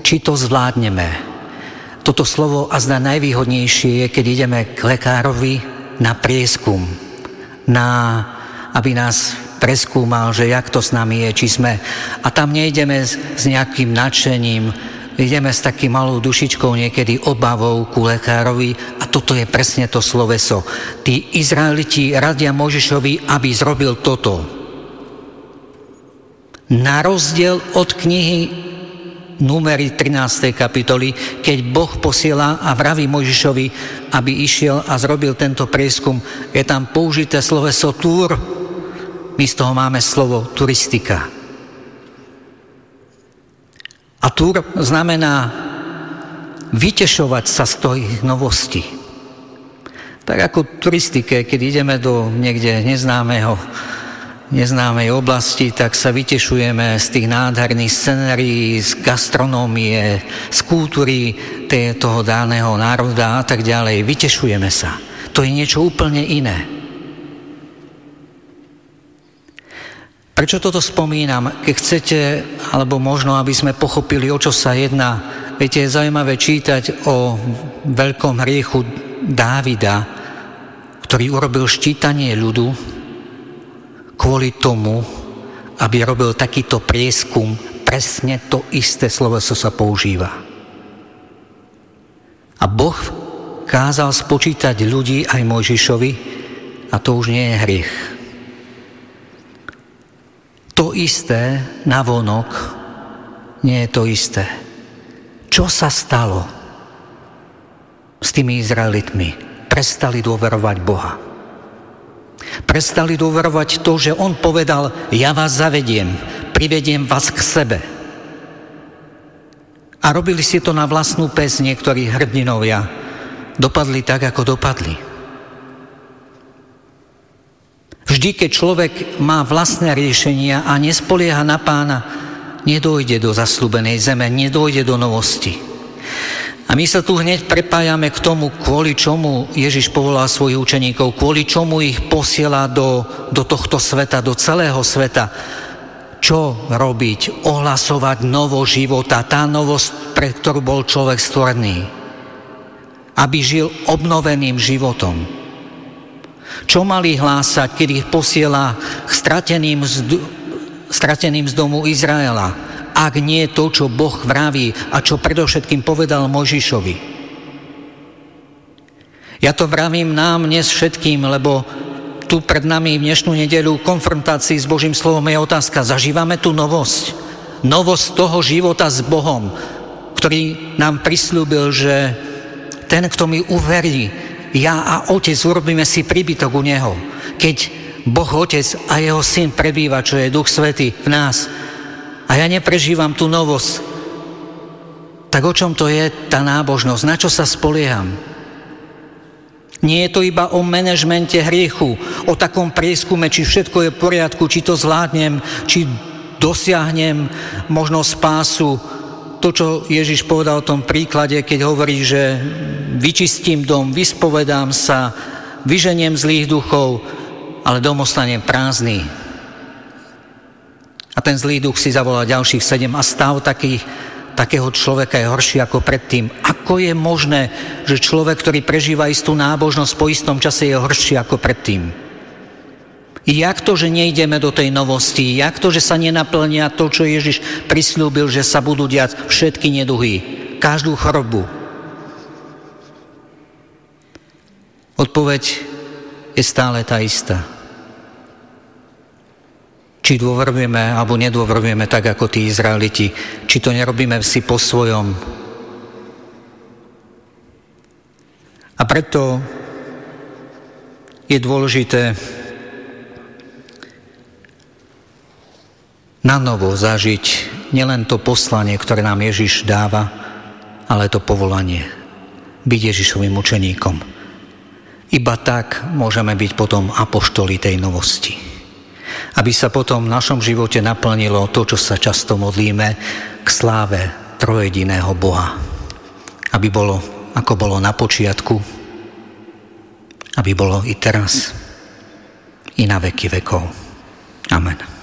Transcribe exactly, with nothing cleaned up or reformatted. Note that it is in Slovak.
či to zvládneme. Toto slovo azda najvýhodnejšie je, keď ideme k lekárovi na prieskum, na, aby nás preskúmal, že jak to s nami je, či sme... A tam nejdeme s, s nejakým nadšením, ideme s takým malou dušičkou, niekedy obavou ku lekárovi a toto je presne to sloveso. Tí Izraeliti radia Mojžišovi, aby zrobil toto. Na rozdiel od knihy Númery trinástej kapitoly, keď Boh posiela a vraví Mojžišovi, aby išiel a zrobil tento prieskum, je tam použité sloveso túr, my z toho máme slovo turistika. A túr znamená vytešovať sa z tej novosti. Tak ako turistike, keď ideme do niekde neznámeho neznámej oblasti, tak sa vytešujeme z tých nádherných scenérií, z gastronómie, z kultúry toho daného národa a tak ďalej. Vytešujeme sa. To je niečo úplne iné. Prečo toto spomínam? Keď chcete, alebo možno, aby sme pochopili, o čo sa jedná, viete, je zaujímavé čítať o veľkom hriechu Dávida, ktorý urobil ščítanie ľudu, kvôli tomu, aby robil takýto prieskum, presne to isté sloveso sa používa. A Boh kázal spočítať ľudí aj Mojžišovi a to už nie je hriech. To isté navonok nie je to isté. Čo sa stalo s tými Izraelitmi? Prestali dôverovať Boha. Prestali dôverovať to, že on povedal, ja vás zavediem, privediem vás k sebe. A robili si to na vlastnú pes niektorí hrdinovia. Dopadli tak, ako dopadli. Vždy, keď človek má vlastné riešenia a nespolieha na Pána, nedojde do zasľúbenej zeme, nedojde do novosti. A my sa tu hneď prepájame k tomu, kvôli čomu Ježiš povolal svojich učeníkov, kvôli čomu ich posiela do, do tohto sveta, do celého sveta. Čo robiť? Ohlasovať novo života, tá novosť, pre ktorú bol človek stvorený. Aby žil obnoveným životom. Čo mali hlásať, keď ich posiela k strateným z, strateným z domu Izraela? Ak nie to, čo Boh vraví a čo predovšetkým povedal Mojžišovi. Ja to vravím nám dnes všetkým, lebo tu pred nami v dnešnú nedeľu konfrontácii s Božím slovom je otázka. Zažívame tú novosť. Novosť toho života s Bohom, ktorý nám prisľúbil, že ten, kto mi uverí, ja a Otec urobíme si príbytok u Neho. Keď Boh Otec a Jeho Syn prebýva, čo je Duch Svätý v nás, a ja neprežívam tú novosť, tak o čom to je tá nábožnosť? Na čo sa spolieham? Nie je to iba o manažmente hriechu, o takom prieskume, či všetko je v poriadku, či to zvládnem, či dosiahnem možno spásu. To, čo Ježiš povedal v tom príklade, keď hovorí, že vyčistím dom, vyspovedám sa, vyženiem zlých duchov, ale dom ostane prázdny. A ten zlý duch si zavolá ďalších sedem a stav takých, takého človeka je horší ako predtým. Ako je možné, že človek, ktorý prežíva istú nábožnosť, po istom čase je horší ako predtým? Jak to, že nejdeme do tej novosti? Jak to, že sa nenaplnia to, čo Ježiš prisľúbil, že sa budú diať všetky neduhy, každú chorobu? Odpoveď je stále tá istá. Či dôverujeme, alebo nedôverujeme tak, ako tí Izraeliti. Či to nerobíme si po svojom. A preto je dôležité na novo zažiť nielen to poslanie, ktoré nám Ježiš dáva, ale to povolanie. Byť Ježišovým učeníkom. Iba tak môžeme byť potom apoštoli tej novosti. Aby sa potom v našom živote naplnilo to, čo sa často modlíme, k sláve trojediného Boha. Aby bolo, ako bolo na počiatku, aby bolo i teraz, i na veky vekov. Amen.